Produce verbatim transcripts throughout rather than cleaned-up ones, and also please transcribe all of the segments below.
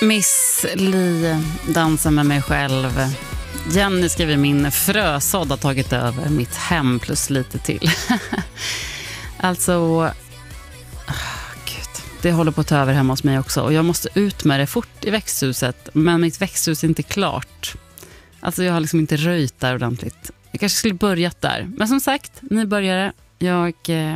Miss Li dansar med mig själv. Jenny skriver min frösådd har tagit över mitt hem plus lite till. Alltså, oh, Gud, det håller på att ta över hemma hos mig också. Och jag måste ut med det fort i växthuset. Men mitt växthus är inte klart. Alltså jag har liksom inte röjt där ordentligt. Jag kanske skulle börjat där. Men som sagt, ni började. Jag... Eh,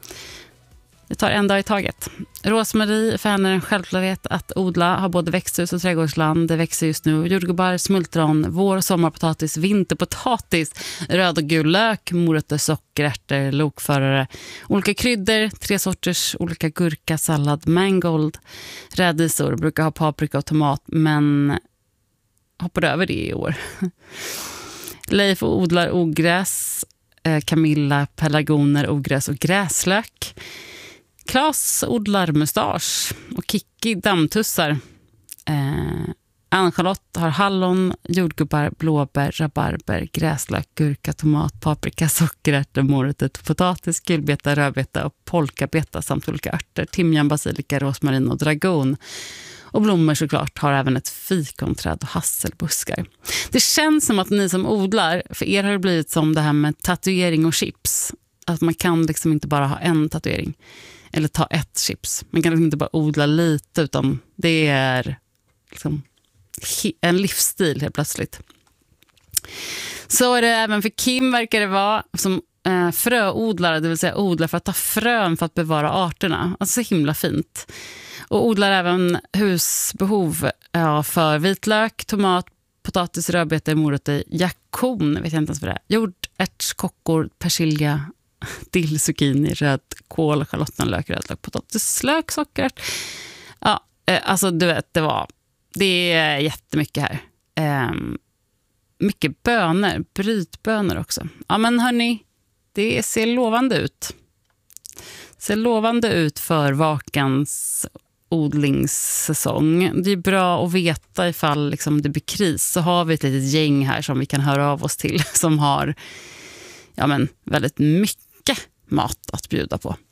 Jag tar en dag i taget. Rosmarie, för henne är en självklarhet att odla, har både växthus och trädgårdsland. Det växer just nu jordgubbar, smultron, vår- och sommarpotatis, vinterpotatis, röd och gul lök, morötter, sockerärtor, lokförare, olika kryddor, tre sorters olika gurka, sallad, mangold, rädisor, brukar ha paprika och tomat, men hoppade över det i år. Leif odlar ogräs, Camilla pelargoner, ogräs och gräslök. Klas odlar mustasch och Kikki dammtussar. Eh, Ann-Charlotte har hallon, jordgubbar, blåbär, rabarber, gräslök, gurka, tomat, paprika, sockerärtor, morötter, potatis, gulbeta, rödbeta och polkabeta samt olika örter, timjan, basilika, rosmarin och dragon. Och blommor såklart har även ett fikonträd och hasselbuskar. Det känns som att ni som odlar, för er har det blivit som det här med tatuering och chips. Att man kan liksom inte bara ha en tatuering. Eller ta ett chips. Man kan liksom inte bara odla lite, utan det är liksom en livsstil helt plötsligt. Så är det även för Kim, verkar det vara, som eh, fröodlare, det vill säga odlar för att ta frön för att bevara arterna. Alltså så himla fint. Och odlar även husbehov ja, för vitlök, tomat, potatis, rödbetor, morötter, jakon, vet jag inte ens vad det är. Jordärtskockor, persilja, dill, zucchini, röd kål, schalottenlök, rödlök, potatis, lök, sockerärt. Ja, alltså du vet, det var det är jättemycket här. Um, mycket bönor, brytbönor också. Ja, men hörni, det ser lovande ut. Ser lovande ut för Vakans odlingssäsong. Det är bra att veta ifall liksom det blir kris, så har vi ett litet gäng här som vi kan höra av oss till som har ja men väldigt mycket mat att bjuda på.